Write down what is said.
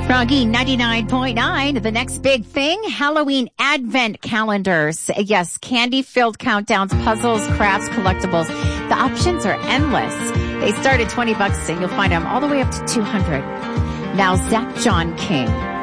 Froggy 99.9. The next big thing, Halloween advent calendars. Yes, candy-filled countdowns, puzzles, crafts, collectibles. The options are endless. They start at $20 and you'll find them all the way up to $200. Now, Zach John King.